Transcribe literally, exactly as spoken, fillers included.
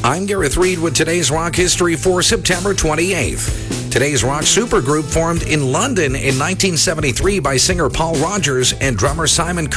I'm Gareth Reed with today's rock history for September twenty-eighth. Today's rock supergroup formed in London in nineteen seventy-three by singer Paul Rodgers and drummer Simon